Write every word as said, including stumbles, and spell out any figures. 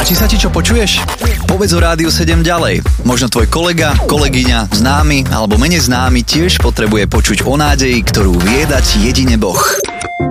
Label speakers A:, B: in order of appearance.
A: Páči sa ti, čo počuješ? Povedz o Rádiu sedem ďalej. Možno tvoj kolega, kolegyňa, známy alebo menej známy tiež potrebuje počuť o nádeji, ktorú vie dať jedine Boh.